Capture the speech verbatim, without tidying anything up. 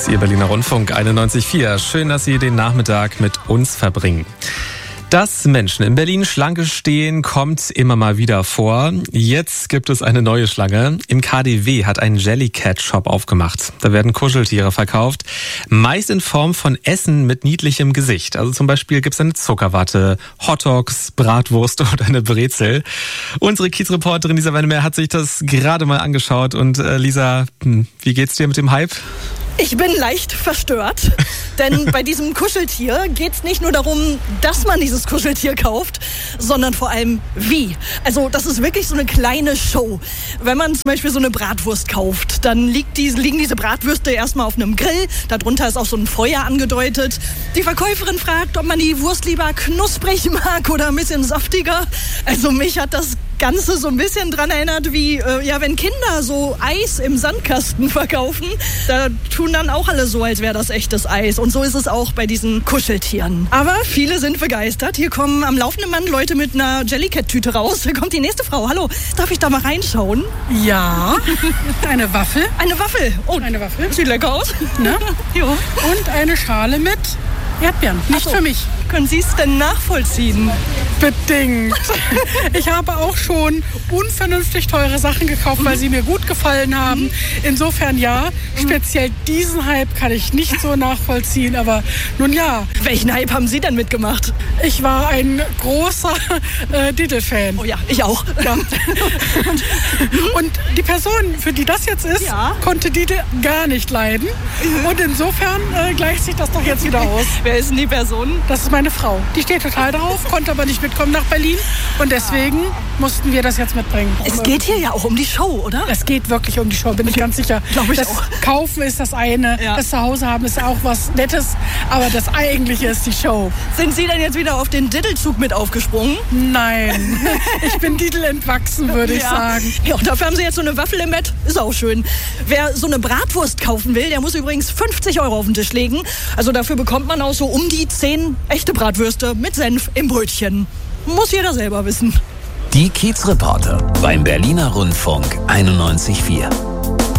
Ihr Berliner Rundfunk einundneunzig Komma vier. Schön, dass Sie den Nachmittag mit uns verbringen. Dass Menschen in Berlin Schlange stehen, kommt immer mal wieder vor. Jetzt gibt es eine neue Schlange. Im K D W hat ein Jellycat-Shop aufgemacht. Da werden Kuscheltiere verkauft, meist in Form von Essen mit niedlichem Gesicht. Also zum Beispiel gibt es eine Zuckerwatte, Hotdogs, Bratwurst oder eine Brezel. Unsere Kiez-Reporterin Lisa Wennemer hat sich das gerade mal angeschaut. Und äh, Lisa, wie geht's dir mit dem Hype? Ich bin leicht verstört, denn bei diesem Kuscheltier geht es nicht nur darum, dass man dieses Kuscheltier kauft, sondern vor allem wie. Also das ist wirklich so eine kleine Show. Wenn man zum Beispiel so eine Bratwurst kauft, dann liegt die, liegen diese Bratwürste erstmal auf einem Grill. Darunter ist auch so ein Feuer angedeutet. Die Verkäuferin fragt, ob man die Wurst lieber knusprig mag oder ein bisschen saftiger. Also mich hat das Ganze so ein bisschen dran erinnert, wie äh, ja, wenn Kinder so Eis im Sandkasten verkaufen. Da tun dann auch alle so, als wäre das echtes Eis. Und so ist es auch bei diesen Kuscheltieren. Aber viele sind begeistert. Hier kommen am laufenden Band Leute mit einer Jellycat-Tüte raus. Da kommt die nächste Frau. Hallo, darf ich da mal reinschauen? Ja, eine Waffel. Eine Waffel? Oh, eine Waffel. Sieht lecker aus. Ne? Jo. Und eine Schale mit Erdbeeren. Nicht so. Für mich. Können Sie es denn nachvollziehen? Bedingt. Ich habe auch schon unvernünftig teure Sachen gekauft, weil sie mir gut gefallen haben. Insofern ja, speziell diesen Hype kann ich nicht so nachvollziehen, aber nun ja. Welchen Hype haben Sie denn mitgemacht? Ich war ein großer äh, Diddle-Fan. Oh ja, ich auch. Ja. Und die Person, für die das jetzt ist, ja. konnte Diddle gar nicht leiden. Und insofern äh, gleicht sich das doch jetzt wieder aus. Wer ist denn die Person? Das ist meine Frau. Die steht total drauf, konnte aber nicht mitkommen nach Berlin. Und deswegen mussten wir das jetzt mitbringen. Es geht hier ja auch um die Show, oder? Es geht wirklich um die Show, bin ich ganz sicher. Glaube ich das auch. Kaufen ist das eine, ja. das Zuhause haben ist auch was Nettes, aber das Eigentliche ist die Show. Sind Sie denn jetzt wieder auf den Diddle-Zug mit aufgesprungen? Nein, ich bin Diddle entwachsen, würde ich ja. sagen. Ja, und dafür haben Sie jetzt so eine Waffel im Bett. Ist auch schön. Wer so eine Bratwurst kaufen will, der muss übrigens fünfzig Euro auf den Tisch legen. Also dafür bekommt man auch so um die zehn echte Bratwürste mit Senf im Brötchen. Muss jeder selber wissen. Die Kiez-Reporter beim Berliner Rundfunk einundneunzig Komma vier.